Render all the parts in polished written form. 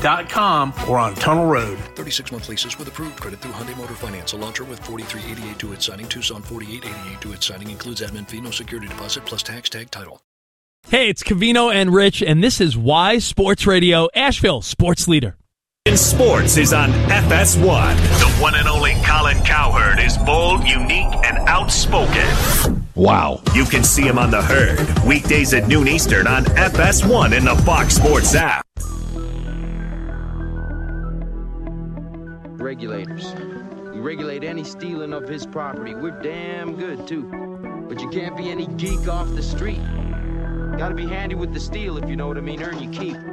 HyundaiUSA.com or on Tunnel Road. 36-month leases with approved credit through Hyundai Motor Finance. Elantra with 4388 due at signing. Tucson 4888 due at signing. Includes admin fee, no security deposit, plus tax tag title. Hey, it's Covino and Rich, and this is Why Sports Radio, Asheville Sports Leader. In sports is on FS1. The one and only Colin Cowherd is bold, unique, and outspoken. Wow. You can see him on The Herd, weekdays at noon Eastern on FS1 in the Fox Sports app. Regulators. We regulate any stealing of his property. We're damn good, too. But you can't be any geek off the street. Gotta be handy with the steel, if you know what I mean. Earn your keep.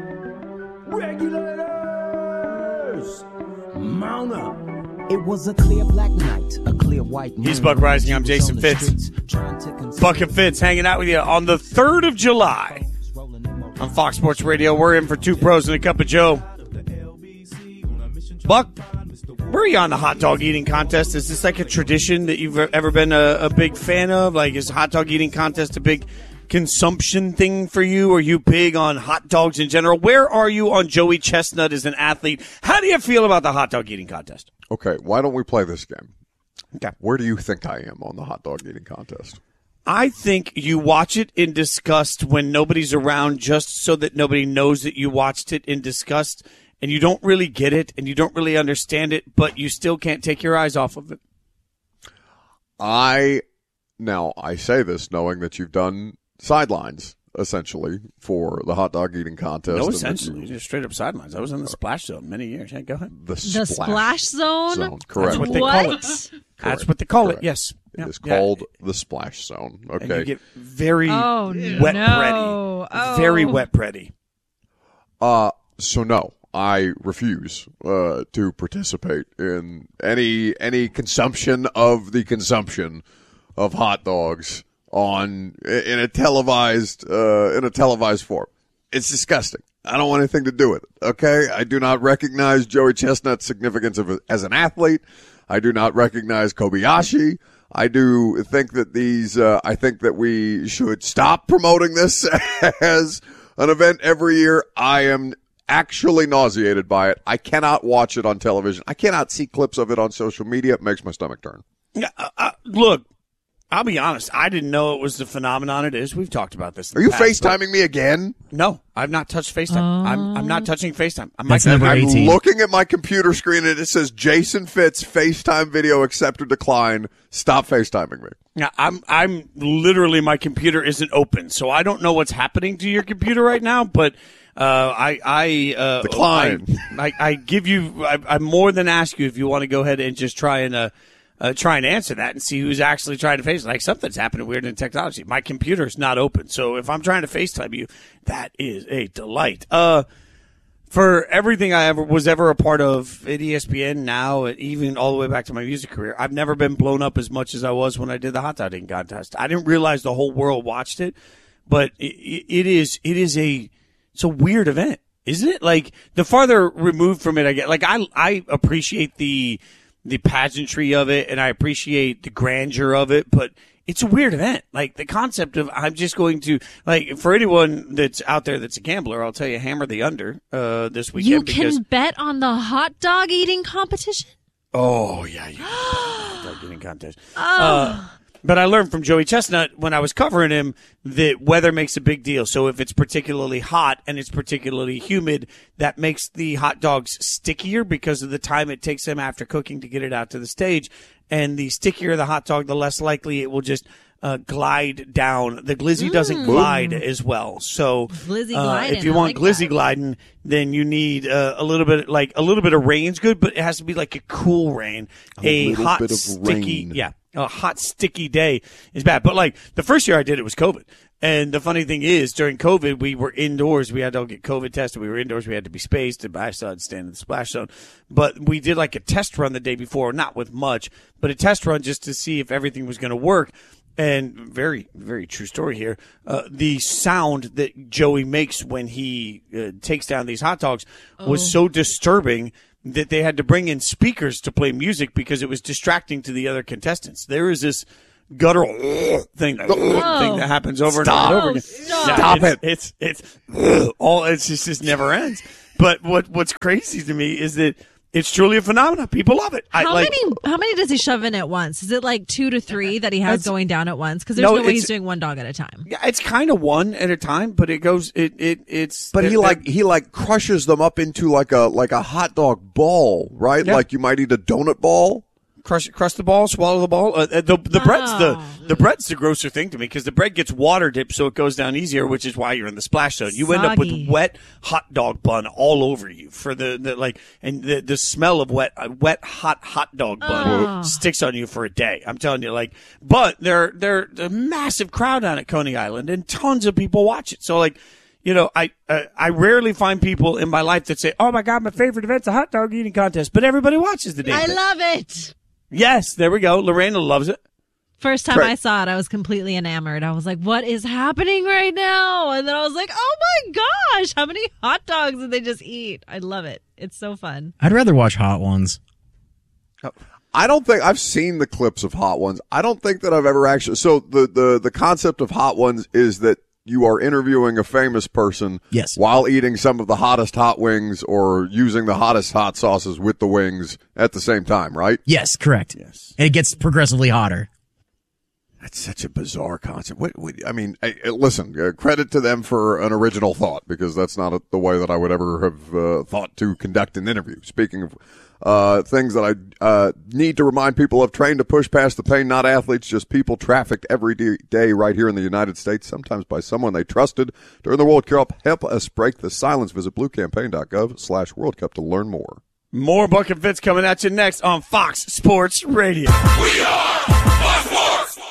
Regulators! Mount up. It was a clear black night, a clear white moon. He's Buck Rising. I'm Jason Fitz. Buck and Fitz hanging out with you on the 3rd of July on Fox Sports Radio. We're in for two pros and a cup of Joe. Buck, where are you on the hot dog eating contest? Is this like a tradition that you've ever been a big fan of? Like, is hot dog eating contest a big consumption thing for you? Are you big on hot dogs in general? Where are you on Joey Chestnut as an athlete? How do you feel about the hot dog eating contest? Okay, why don't we play this game? Okay. Where do you think I am on the hot dog eating contest? I think you watch it in disgust when nobody's around, just so that nobody knows that you watched it in disgust, and you don't really get it and you don't really understand it, but you still can't take your eyes off of it. Now, I say this knowing that you've done sidelines, essentially, for the hot dog eating contest. No, essentially. Just straight up sidelines. I was in the splash zone many years. Yeah, go ahead. The splash zone? Correct. That's what they call it. That's what they call it, yes. It is called the splash zone. Okay. And you get very wet no. pretty. Very wet pretty. So no, I refuse to participate in any consumption of hot dogs in a televised form. It's disgusting. I don't want anything to do with it. Okay, I do not recognize Joey Chestnut's significance as an athlete. I do not recognize Kobayashi. I do think that I think that we should stop promoting this as an event every year. I am actually nauseated by it. I cannot watch it on television. I cannot see clips of it on social media. It makes my stomach turn. Yeah, look, I'll be honest. I didn't know it was the phenomenon it is. We've talked about this. Are you FaceTiming me again? No, I've not touched FaceTime. I'm not touching FaceTime. I'm looking at my computer screen and it says Jason Fitz FaceTime video accept or decline. Stop FaceTiming me. Yeah, I'm literally, my computer isn't open, so I don't know what's happening to your computer right now, but I decline. I give you. I more than ask you if you want to go ahead and just try and answer that and see who's actually trying to face it. Like, something's happening weird in technology. My computer's not open, so if I'm trying to FaceTime you, that is a delight. For everything I was ever a part of at ESPN, now even all the way back to my music career, I've never been blown up as much as I was when I did the hot dog eating contest. I didn't realize the whole world watched it, but it's a weird event, isn't it? Like, the farther removed from it I get, like, I appreciate the pageantry of it, and I appreciate the grandeur of it, but it's a weird event. Like, the concept of, I'm just going to, like, for anyone that's out there that's a gambler, I'll tell you, hammer the under this weekend. You can bet on the hot dog eating competition? Oh, yeah, you can bet on the hot dog eating contest. But I learned from Joey Chestnut when I was covering him that weather makes a big deal. So if it's particularly hot and it's particularly humid, that makes the hot dogs stickier because of the time it takes them after cooking to get it out to the stage. And the stickier the hot dog, the less likely it will just glide down. The glizzy doesn't glide as well. So if you want glizzy gliding, then you need a little bit of rain's good, but it has to be like a cool rain. A hot, sticky, rain. A hot, sticky day is bad. But, like, the first year I did it was COVID. And the funny thing is, during COVID, we were indoors. We had to all get COVID tested. We were indoors. We had to be spaced. And I still had to stand in the splash zone. But we did, like, a test run the day before, not with much, but a test run just to see if everything was going to work. And very, very true story here. The sound that Joey makes when he takes down these hot dogs was so disturbing that they had to bring in speakers to play music because it was distracting to the other contestants. There is this guttural thing that happens over and over again. Stop it. It just never ends. But what's crazy to me is that it's truly a phenomenon. People love it. How many does he shove in at once? Is it like 2 to 3 that he has going down at once? Because there's no way he's doing one dog at a time. Yeah, it's kind of one at a time, but it goes. It's. But he crushes them up into like a hot dog ball, right? Yeah. Like you might eat a donut ball. Crush the ball, swallow the ball. The bread's the grosser thing to me because the bread gets water dipped, so it goes down easier, which is why you're in the splash zone. You end up with wet hot dog bun all over you for the smell of wet hot dog bun sticks on you for a day. I'm telling you, but they're a massive crowd down at Coney Island and tons of people watch it. So I rarely find people in my life that say, "Oh my God, my favorite event's a hot dog eating contest," but everybody watches the damn thing. I love it. Yes, there we go. Lorena loves it. First time I saw it, I was completely enamored. I was like, what is happening right now? And then I was like, oh my gosh, how many hot dogs did they just eat? I love it. It's so fun. I'd rather watch Hot Ones. I don't think I've seen the clips of Hot Ones. I don't think that I've ever actually. So the concept of Hot Ones is that you are interviewing a famous person while eating some of the hottest hot wings or using the hottest hot sauces with the wings at the same time, right? Yes, correct. Yes. And it gets progressively hotter. That's such a bizarre concept. Listen, credit to them for an original thought because that's not the way that I would ever have thought to conduct an interview. Speaking of things that I need to remind people of, trained to push past the pain, not athletes, just people trafficked every day right here in the United States, sometimes by someone they trusted during the World Cup. Help us break the silence. Visit bluecampaign.gov/World Cup to learn more. More Buck and Fitz coming at you next on Fox Sports Radio. We are Fox Sports.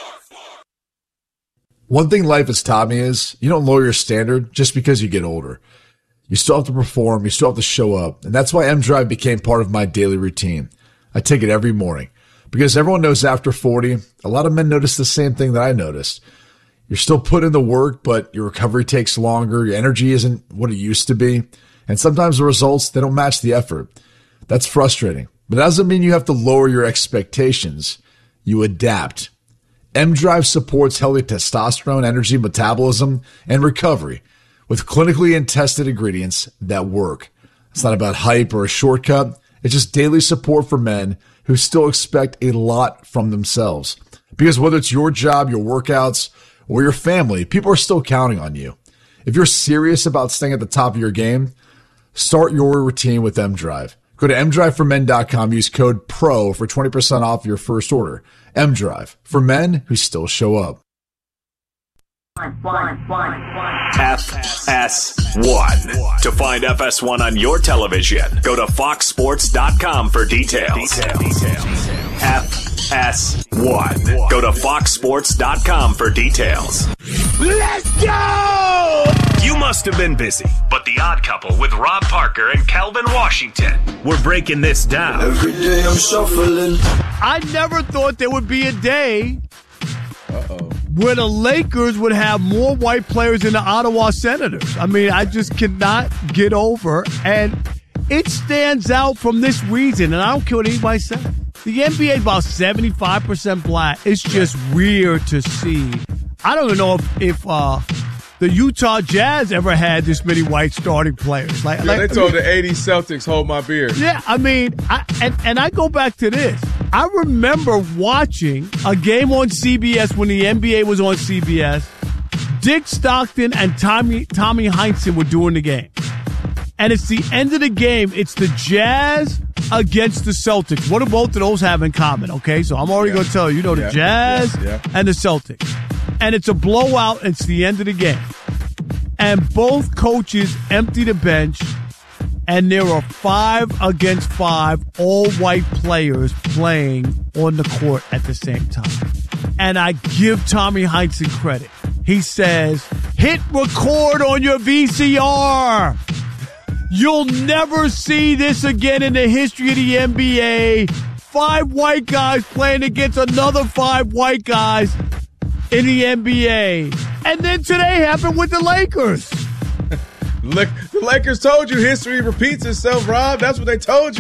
One thing life has taught me is you don't lower your standard just because you get older. You still have to perform. You still have to show up. And that's why M-Drive became part of my daily routine. I take it every morning because everyone knows after 40, a lot of men notice the same thing that I noticed. You're still putting in the work, but your recovery takes longer. Your energy isn't what it used to be. And sometimes the results, they don't match the effort. That's frustrating. But that doesn't mean you have to lower your expectations. You adapt. M-Drive supports healthy testosterone, energy, metabolism, and recovery with clinically and tested ingredients that work. It's not about hype or a shortcut. It's just daily support for men who still expect a lot from themselves. Because whether it's your job, your workouts, or your family, people are still counting on you. If you're serious about staying at the top of your game, start your routine with M-Drive. Go to mdriveformen.com, use code PRO for 20% off your first order. M-Drive, for men who still show up. FS1. To find FS1 on your television, go to foxsports.com for details. FS1. Go to foxsports.com for details. Let's go! You must have been busy, but The Odd Couple with Rob Parker and Calvin Washington, we're breaking this down. Every day I'm shuffling. I never thought there would be a day where the Lakers would have more white players than the Ottawa Senators. I mean, I just cannot get over. And it stands out from this reason, and I don't care what anybody says. The NBA is about 75% black. It's just weird to see. I don't even know if the Utah Jazz ever had this many white starting players. They told the 80 Celtics, hold my beer. Yeah, I mean, I go back to this. I remember watching a game on CBS when the NBA was on CBS. Dick Stockton and Tommy Heinsohn were doing the game. And it's the end of the game. It's the Jazz against the Celtics. What do both of those have in common? Okay, so I'm already going to tell you. The Jazz and the Celtics. And it's a blowout. It's the end of the game. And both coaches empty the bench. And there are 5 against 5 all-white players playing on the court at the same time. And I give Tommy Heinsohn credit. He says, hit record on your VCR. You'll never see this again in the history of the NBA. 5 white guys playing against another 5 white guys in the NBA. And then today happened with the Lakers. Look, the Lakers told you history repeats itself, Rob. That's what they told you.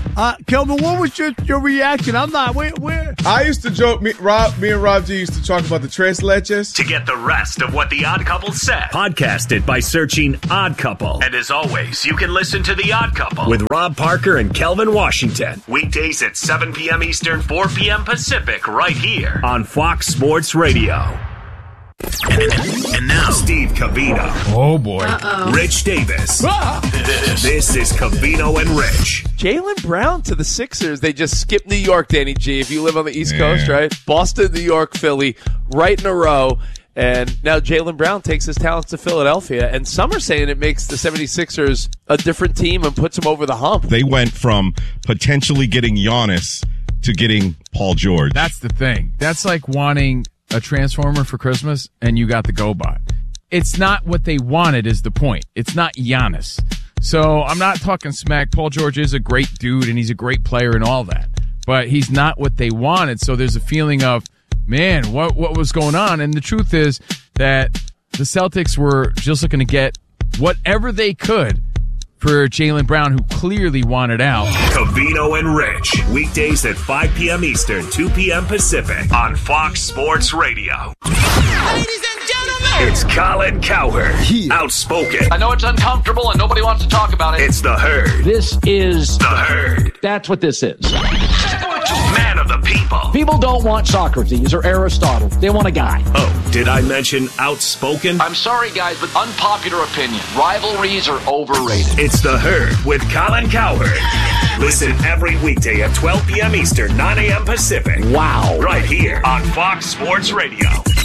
Kelvin, what was your reaction? I'm not. Where? I used to joke. Me and Rob G used to talk about the tres leches. To get the rest of what The Odd Couple said, podcast it by searching Odd Couple. And as always, you can listen to The Odd Couple with Rob Parker and Kelvin Washington. Weekdays at 7 p.m. Eastern, 4 p.m. Pacific, right here on Fox Sports Radio. And now, Steve Covino. Oh, boy. Rich Davis. This is Covino and Rich. Jaylen Brown to the Sixers. They just skipped New York, Danny G. If you live on the East Coast, right? Boston, New York, Philly, right in a row. And now Jaylen Brown takes his talents to Philadelphia. And some are saying it makes the 76ers a different team and puts them over the hump. They went from potentially getting Giannis to getting Paul George. That's the thing. That's like wanting a Transformer for Christmas and you got the GoBot. It's not what they wanted is the point. It's not Giannis. So I'm not talking smack. Paul George is a great dude and he's a great player and all that. But he's not what they wanted. So there's a feeling of, man, what was going on? And the truth is that the Celtics were just looking to get whatever they could for Jaylen Brown, who clearly wanted out. Covino and Rich, weekdays at 5 p.m. Eastern, 2 p.m. Pacific on Fox Sports Radio. Ladies and gentlemen, it's Colin Cowherd, outspoken. I know it's uncomfortable and nobody wants to talk about it. It's the Herd. This is The Herd. That's what this is. Man of the people. People don't want Socrates or Aristotle. They want a guy. Oh, did I mention outspoken? I'm sorry, guys, but unpopular opinion. Rivalries are overrated. It's The Herd with Colin Cowherd. Listen every weekday at 12 p.m. Eastern, 9 a.m. Pacific. Wow. Right here on Fox Sports Radio.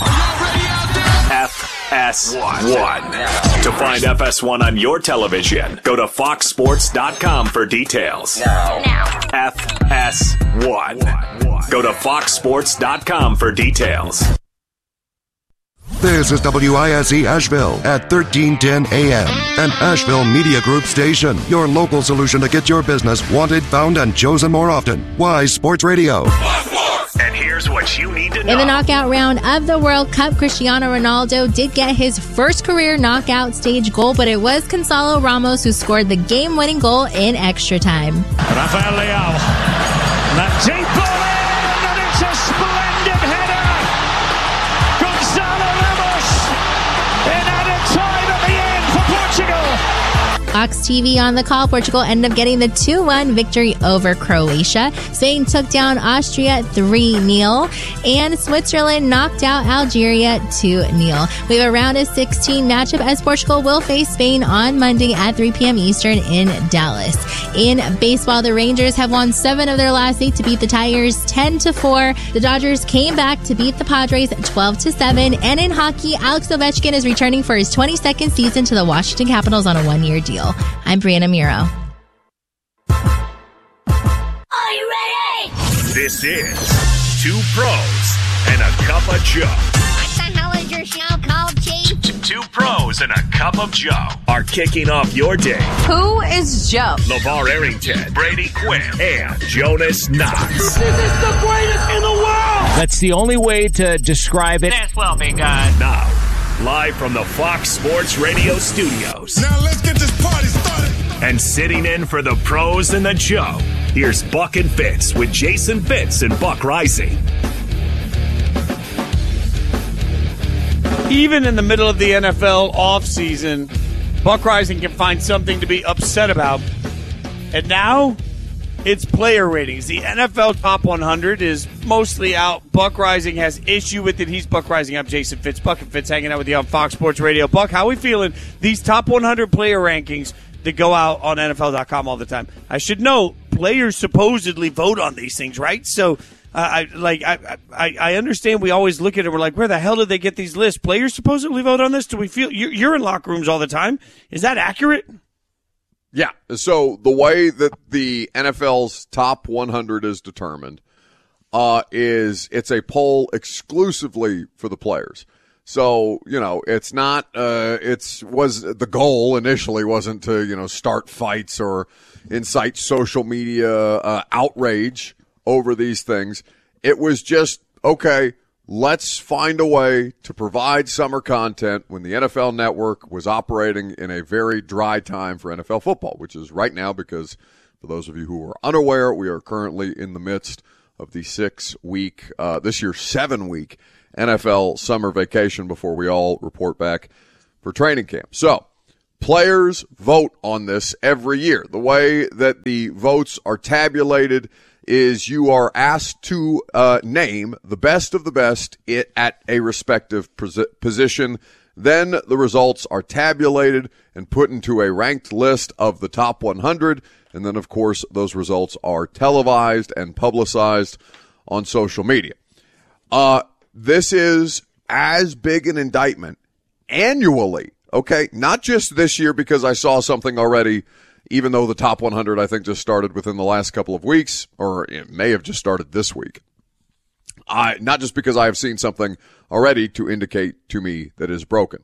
FS1. To find FS1 on your television, go to foxsports.com for details. Now. FS1. Go to foxsports.com for details. This is WISE Asheville at 1310 AM, an Asheville Media Group station. Your local solution to get your business wanted, found, and chosen more often. Wise Sports Radio. And here's what you need to know. In the knockout round of the World Cup, Cristiano Ronaldo did get his first career knockout stage goal, but it was Gonzalo Ramos who scored the game-winning goal in extra time. Rafael Leao. That deep ball in, and it's a splendid header. Gonzalo Ramos in added time at the end for Portugal. Fox TV on the call. Portugal ended up getting the 2-1 victory over Croatia. Spain took down Austria 3-0. And Switzerland knocked out Algeria 2-0. We have a round of 16 matchup as Portugal will face Spain on Monday at 3 p.m. Eastern in Dallas. In baseball, the Rangers have won 7 of their last 8 to beat the Tigers 10-4. The Dodgers came back to beat the Padres 12-7. And in hockey, Alex Ovechkin is returning for his 22nd season to the Washington Capitals on a 1-year deal. I'm Brianna Muro. Are you ready? This is Two Pros and a Cup of Joe. What the hell is your show called, Chief? Two Pros and a Cup of Joe are kicking off your day. Who is Joe? LeVar Arrington, Brady Quinn, and Jonas Knox. This is the greatest in the world. That's the only way to describe it. This will be good. Now, live from the Fox Sports Radio studios. Now let's get this party started. And sitting in for the pros and the Joe, here's Buck and Fitz with Jason Fitz and Buck Rising. Even in the middle of the NFL offseason, Buck Rising can find something to be upset about. And now, it's player ratings. The NFL Top 100 is mostly out. Buck Rising has issue with it. He's Buck Rising. I'm Jason Fitz. Buck and Fitz hanging out with you on Fox Sports Radio. Buck, how are we feeling? These Top 100 player rankings that go out on NFL.com all the time. I should know, players supposedly vote on these things, right? So, I understand we always look at it, we're like, where the hell did they get these lists? Players supposedly vote on this? Do we feel, you're in locker rooms all the time. Is that accurate? Yeah. So the way that the NFL's top 100 is determined is it's a poll exclusively for the players. So, it's not, the goal initially wasn't to, start fights or incite social media outrage over these things. It was just, okay, let's find a way to provide summer content when the NFL Network was operating in a very dry time for NFL football, which is right now because For those of you who are unaware, we are currently in the midst of the 6-week, this year's 7-week NFL summer vacation before we all report back for training camp. So, players vote on this every year. The way that the votes are tabulated is you are asked to name the best of the best at a respective position. Then the results are tabulated and put into a ranked list of the top 100. And then, of course, those results are televised and publicized on social media. This is as big an indictment annually, okay? Not just this year because I saw something already, even though the top 100, I think, just started within the last couple of weeks, or it may have just started this week. Not just because I have seen something already to indicate to me that is broken.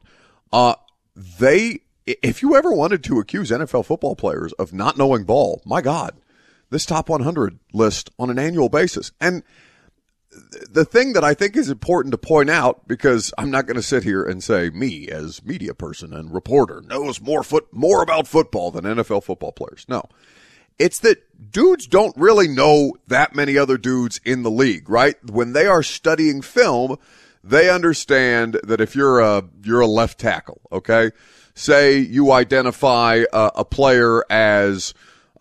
If you ever wanted to accuse NFL football players of not knowing ball, my God, this top 100 list on an annual basis. And the thing that I think is important to point out, because I'm not going to sit here and say me as media person and reporter knows more about football than NFL football players. No, it's that dudes don't really know that many other dudes in the league, right? When they are studying film, they understand that if you're a left tackle, okay, say you identify a player as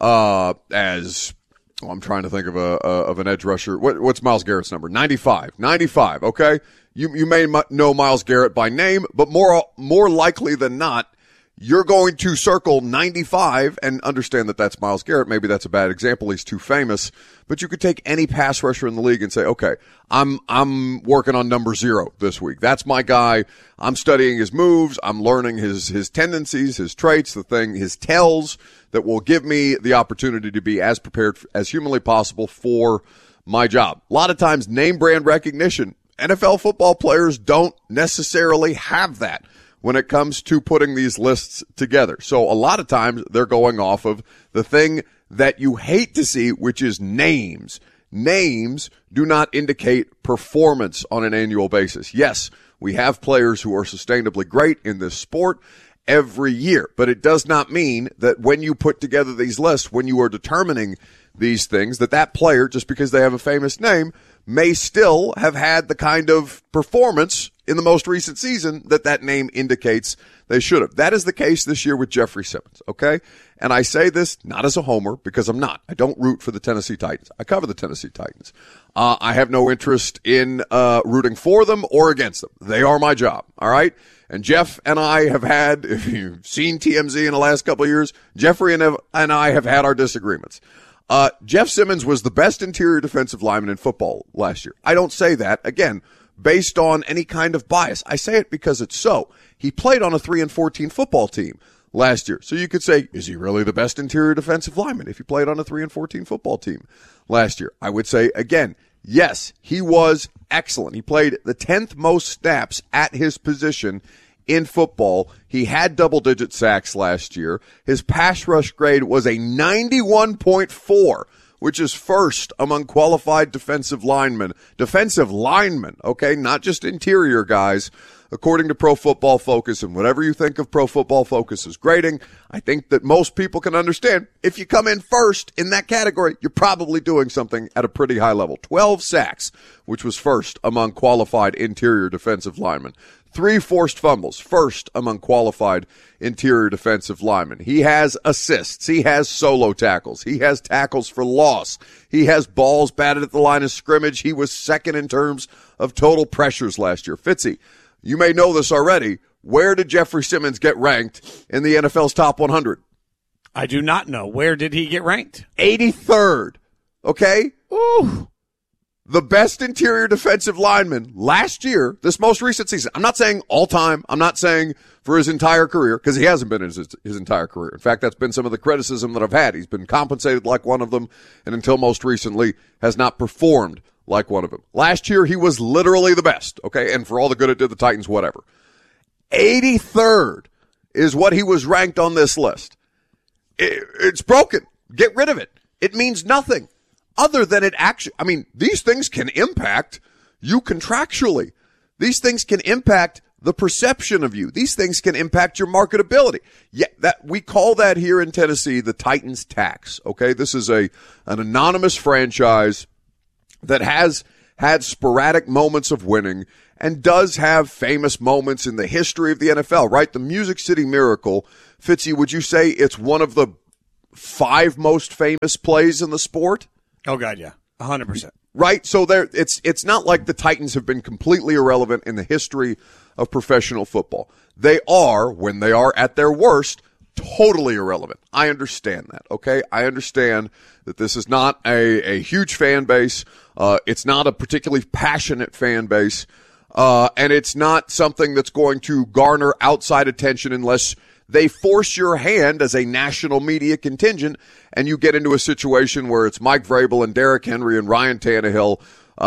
I'm trying to think of an edge rusher. What's Myles Garrett's number? 95. 95, okay? You may know Myles Garrett by name, but more likely than not, you're going to circle 95 and understand that that's Myles Garrett. Maybe that's a bad example. He's too famous. But you could take any pass rusher in the league and say, okay, I'm working on number 0 this week. That's my guy. I'm studying his moves. I'm learning his tendencies, his traits, his tells that will give me the opportunity to be as prepared as humanly possible for my job. A lot of times, name brand recognition, NFL football players don't necessarily have that when it comes to putting these lists together. So a lot of times they're going off of the thing that you hate to see, which is names. Names do not indicate performance on an annual basis. Yes, we have players who are sustainably great in this sport every year, but it does not mean that when you put together these lists, when you are determining these things, that player, just because they have a famous name, may still have had the kind of performance in the most recent season that name indicates they should have. That is the case this year with Jeffrey Simmons, okay? And I say this not as a homer, because I'm not. I don't root for the Tennessee Titans. I cover the Tennessee Titans. I have no interest in rooting for them or against them. They are my job, all right? And Jeff and I have had, if you've seen TMZ in the last couple of years, Jeffrey and I have had our disagreements. Jeff Simmons was the best interior defensive lineman in football last year. I don't say that, again, based on any kind of bias. I say it because it's so. He played on a 3-14 football team last year. So you could say, is he really the best interior defensive lineman if he played on a 3-14 football team last year? I would say, again, yes, he was excellent. He played the 10th most snaps at his position in football. He had double-digit sacks last year. His pass rush grade was a 91.4, which is first among qualified defensive linemen. Defensive linemen, okay, not just interior guys. According to Pro Football Focus, and whatever you think of Pro Football Focus's grading, I think that most people can understand if you come in first in that category, you're probably doing something at a pretty high level. 12 sacks, which was first among qualified interior defensive linemen. 3 forced fumbles, first among qualified interior defensive linemen. He has assists. He has solo tackles. He has tackles for loss. He has balls batted at the line of scrimmage. He was second in terms of total pressures last year. Fitzy, you may know this already. Where did Jeffrey Simmons get ranked in the NFL's top 100? I do not know. Where did he get ranked? 83rd. Okay? Ooh. The best interior defensive lineman last year, this most recent season. I'm not saying all time. I'm not saying for his entire career, because he hasn't been in his entire career. In fact, that's been some of the criticism that I've had. He's been compensated like one of them, and until most recently has not performed like one of them. Last year, he was literally the best, okay? And for all the good it did the Titans, whatever. 83rd is what he was ranked on this list. It's broken. Get rid of it. It means nothing other than it actually, I mean, these things can impact you contractually. These things can impact the perception of you. These things can impact your marketability. Yeah, that we call that here in Tennessee the Titans tax. Okay, this is an anonymous franchise that has had sporadic moments of winning and does have famous moments in the history of the NFL, right? The Music City Miracle, Fitzy, would you say it's one of the 5 most famous plays in the sport? Oh, God, yeah. 100%. Right? So it's not like the Titans have been completely irrelevant in the history of professional football. They are, when they are at their worst, totally irrelevant. I understand that, okay? I understand that this is not a huge fan base. It's not a particularly passionate fan base. And it's not something that's going to garner outside attention unless they force your hand as a national media contingent and you get into a situation where it's Mike Vrabel and Derrick Henry and Ryan Tannehill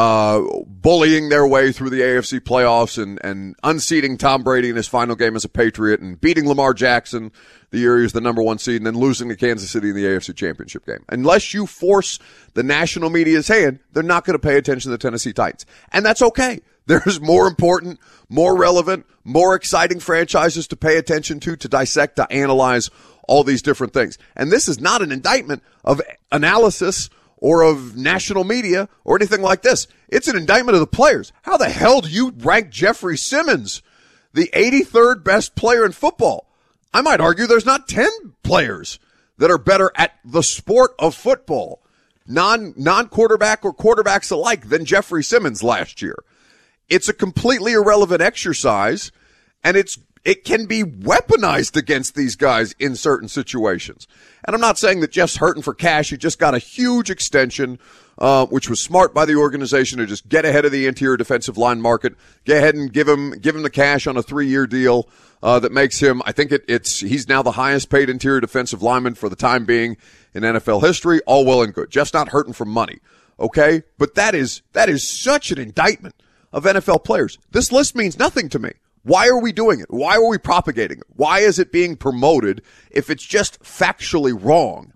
bullying their way through the AFC playoffs and unseating Tom Brady in his final game as a Patriot and beating Lamar Jackson the year he was the number 1 seed and then losing to Kansas City in the AFC Championship game. Unless you force the national media's hand, they're not going to pay attention to the Tennessee Titans. And that's okay. There's more important, more relevant, more exciting franchises to pay attention to dissect, to analyze all these different things. And this is not an indictment of analysis or of national media or anything like this. It's an indictment of the players. How the hell do you rank Jeffrey Simmons, the 83rd best player in football? I might argue there's not 10 players that are better at the sport of football, non-quarterback or quarterbacks alike, than Jeffrey Simmons last year. It's a completely irrelevant exercise, and it can be weaponized against these guys in certain situations. And I'm not saying that Jeff's hurting for cash. He just got a huge extension, which was smart by the organization to just get ahead of the interior defensive line market, get ahead and give him the cash on a 3-year deal that makes him, I think he's now the highest paid interior defensive lineman for the time being in NFL history. All well and good. Jeff's not hurting for money, okay? But that is such an indictment of NFL players. This list means nothing to me. Why are we doing it? Why are we propagating it? Why is it being promoted if it's just factually wrong?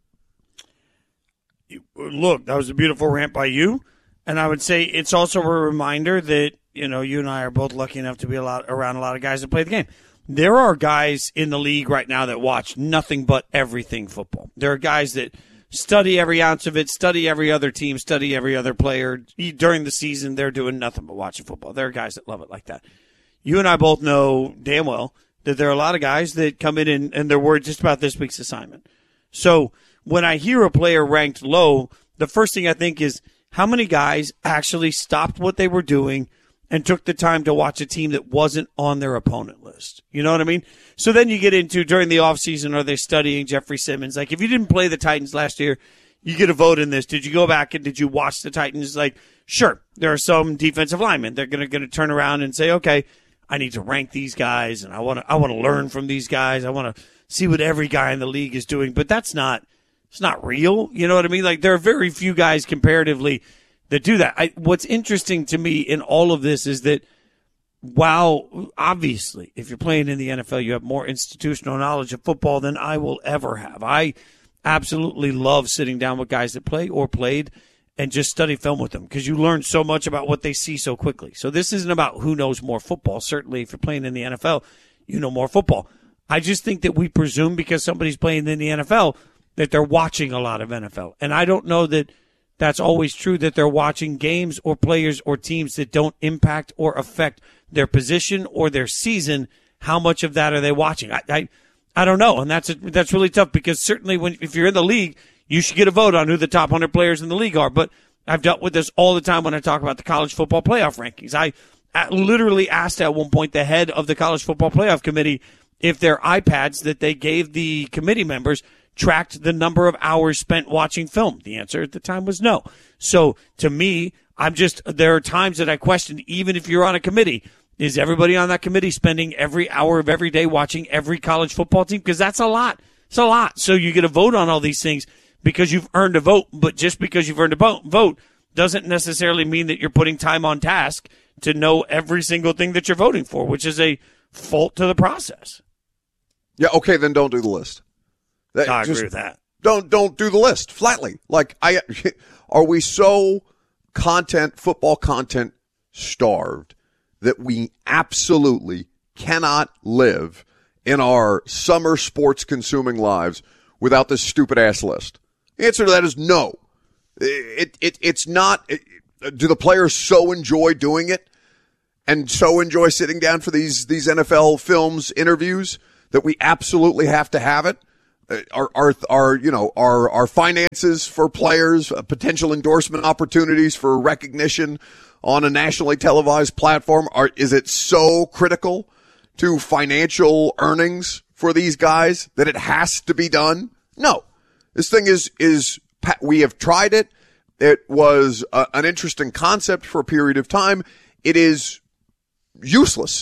Look, that was a beautiful rant by you. And I would say it's also a reminder that, you and I are both lucky enough to be around a lot of guys that play the game. There are guys in the league right now that watch nothing but everything football. There are guys that study every ounce of it, study every other team, study every other player. During the season, they're doing nothing but watching football. There are guys that love it like that. You and I both know damn well that there are a lot of guys that come in and they're worried just about this week's assignment. So when I hear a player ranked low, the first thing I think is how many guys actually stopped what they were doing and took the time to watch a team that wasn't on their opponent list. You know what I mean? So then you get into during the offseason, are they studying Jeffrey Simmons? Like if you didn't play the Titans last year, you get a vote in this. Did you go back and did you watch the Titans? Like, sure, there are some defensive linemen. They're going to turn around and say, okay, I need to rank these guys and I want to learn from these guys. I want to see what every guy in the league is doing, but it's not real. You know what I mean? Like there are very few guys comparatively that do that. What's interesting to me in all of this is that while obviously if you're playing in the NFL, you have more institutional knowledge of football than I will ever have. I absolutely love sitting down with guys that play or played and just study film with them because you learn so much about what they see so quickly. So this isn't about who knows more football. Certainly if you're playing in the NFL, you know more football. I just think that we presume because somebody's playing in the NFL that they're watching a lot of NFL. And I don't know that that's always true, that they're watching games or players or teams that don't impact or affect their position or their season. How much of that are they watching? I don't know. And that's really tough because certainly if you're in the league, you should get a vote on who the top 100 players in the league are. But I've dealt with this all the time when I talk about the college football playoff rankings. I literally asked at one point the head of the college football playoff committee if their iPads that they gave the committee members tracked the number of hours spent watching film. The answer at the time was no. So to me, there are times that I question, even if you're on a committee, is everybody on that committee spending every hour of every day watching every college football team? Because that's a lot. It's a lot. So you get a vote on all these things because you've earned a vote, but just because you've earned a vote doesn't necessarily mean that you're putting time on task to know every single thing that you're voting for, which is a fault to the process. Yeah, okay, then don't do the list. I agree with that. Don't do the list flatly. Like, are we so football content starved that we absolutely cannot live in our summer sports consuming lives without this stupid ass list? The answer to that is no. It's not. Do the players so enjoy doing it and so enjoy sitting down for these NFL films interviews that we absolutely have to have it? Our finances for players, potential endorsement opportunities for recognition on a nationally televised platform, is it so critical to financial earnings for these guys that it has to be done? No. This thing is we have tried it. It was an interesting concept for a period of time. It is useless.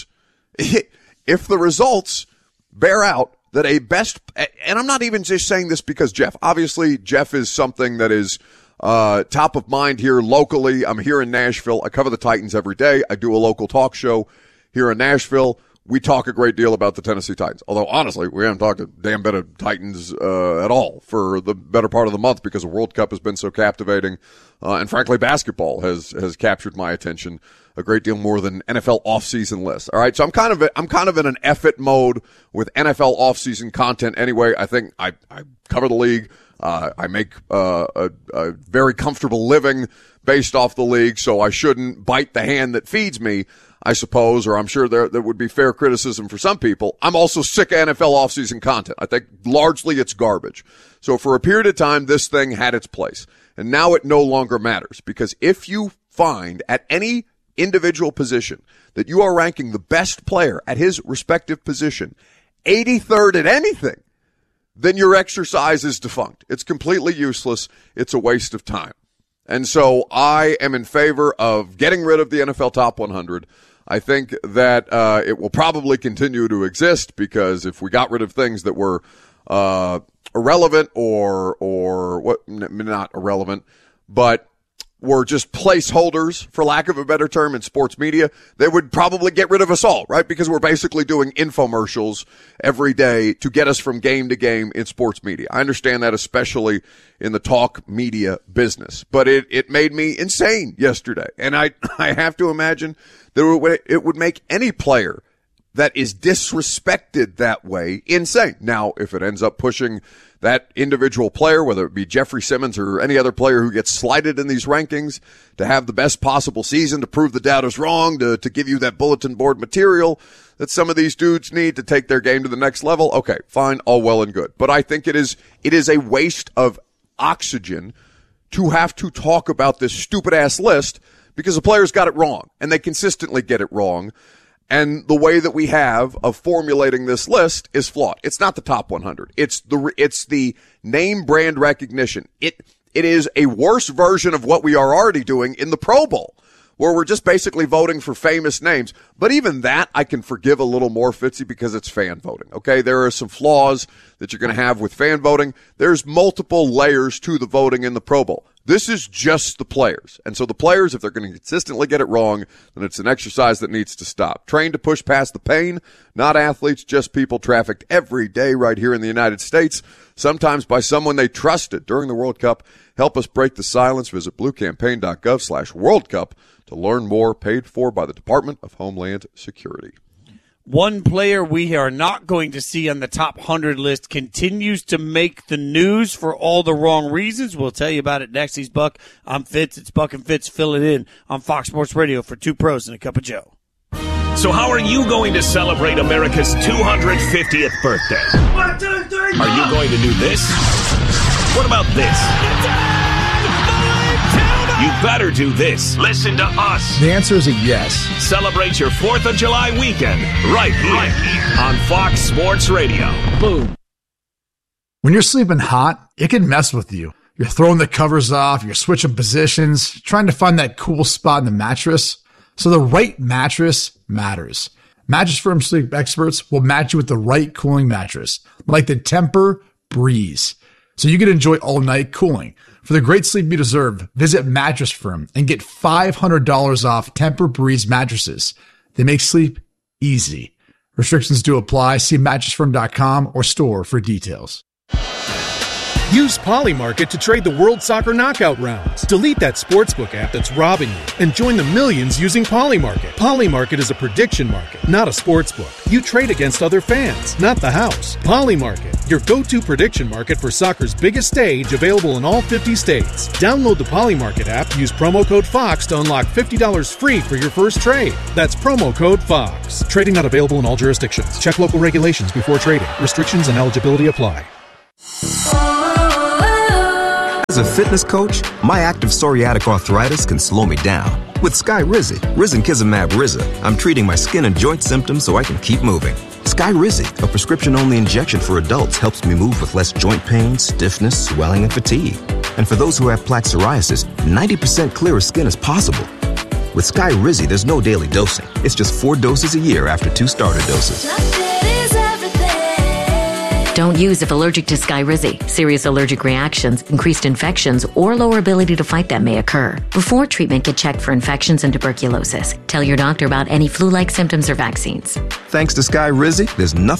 If the results bear out that a best, and I'm not even just saying this because Jeff. Obviously, Jeff is something that is top of mind here locally. I'm here in Nashville. I cover the Titans every day. I do a local talk show here in Nashville. We talk a great deal about the Tennessee Titans. Although, honestly, we haven't talked a damn bit of Titans at all for the better part of the month because the World Cup has been so captivating. And frankly, basketball has captured my attention a great deal more than NFL offseason lists. All right, so I'm kind of in an F-it mode with NFL offseason content anyway. I think I cover the league. I make a very comfortable living based off the league, so I shouldn't bite the hand that feeds me, I suppose, or I'm sure there would be fair criticism for some people. I'm also sick of NFL offseason content. I think largely it's garbage. So for a period of time, this thing had its place. And now it no longer matters, because if you find at any individual position that you are ranking the best player at his respective position 83rd at anything, then your exercise is defunct. It's completely useless. It's a waste of time. And so I am in favor of getting rid of the NFL Top 100. I think that it will probably continue to exist, because if we got rid of things that were irrelevant or what, not irrelevant, but were just placeholders, for lack of a better term, in sports media, they would probably get rid of us all, right? Because we're basically doing infomercials every day to get us from game to game in sports media. I understand that, especially in the talk media business. But it made me insane yesterday. And I have to imagine that it would make any player that is disrespected that way insane. Now, if it ends up pushing that individual player, whether it be Jeffrey Simmons or any other player who gets slighted in these rankings, to have the best possible season, to prove the doubters wrong, to give you that bulletin board material that some of these dudes need to take their game to the next level, okay, fine, all well and good. But I think it is a waste of oxygen to have to talk about this stupid-ass list, because the players got it wrong, and they consistently get it wrong. And the way that we have of formulating this list is flawed. It's not the top 100. It's the name brand recognition. It is a worse version of what we are already doing in the Pro Bowl, where we're just basically voting for famous names. But even that I can forgive a little more, Fitzy, because it's fan voting. Okay, there are some flaws that you're going to have with fan voting. There's multiple layers to the voting in the Pro Bowl. This is just the players. And so the players, if they're going to consistently get it wrong, then it's an exercise that needs to stop. Trained to push past the pain, not athletes, just people trafficked every day right here in the United States, sometimes by someone they trusted during the World Cup. Help us break the silence. Visit bluecampaign.gov/World Cup to learn more. Paid for by the Department of Homeland Security. One player we are not going to see on the top 100 list continues to make the news for all the wrong reasons. We'll tell you about it next. He's Buck. I'm Fitz. It's Buck and Fitz filling in on Fox Sports Radio for Two Pros and a Cup of Joe. So how are you going to celebrate America's 250th birthday? 1, 2, 3, Are you going to do this? What about this? You better do this. Listen to us. The answer is a yes. Celebrate your 4th of July weekend right here on Fox Sports Radio. Boom. When you're sleeping hot, it can mess with you. You're throwing the covers off, you're switching positions, trying to find that cool spot in the mattress. So the right mattress matters. Mattress Firm sleep experts will match you with the right cooling mattress, like the Tempur-Breeze, so you can enjoy all-night cooling. For the great sleep you deserve, visit Mattress Firm and get $500 off Tempur-Breeze mattresses. They make sleep easy. Restrictions do apply. See mattressfirm.com or store for details. Use Polymarket to trade the World Soccer Knockout rounds. Delete that sportsbook app that's robbing you and join the millions using Polymarket. Polymarket is a prediction market, not a sportsbook. You trade against other fans, not the house. Polymarket, your go-to prediction market for soccer's biggest stage, available in all 50 states. Download the Polymarket app, use promo code FOX to unlock $50 free for your first trade. That's promo code FOX. Trading not available in all jurisdictions. Check local regulations before trading. Restrictions and eligibility apply. As a fitness coach, my active psoriatic arthritis can slow me down. With Skyrizi, risankizumab Riza, I'm treating my skin and joint symptoms so I can keep moving. Skyrizi, a prescription-only injection for adults, helps me move with less joint pain, stiffness, swelling, and fatigue. And for those who have plaque psoriasis, 90% clearer skin is possible. With Skyrizi, there's no daily dosing. It's just 4 doses a year after 2 starter doses. Don't use if allergic to Skyrizi. Serious allergic reactions, increased infections, or lower ability to fight them may occur. Before treatment, get checked for infections and tuberculosis. Tell your doctor about any flu-like symptoms or vaccines. Thanks to Skyrizi, there's nothing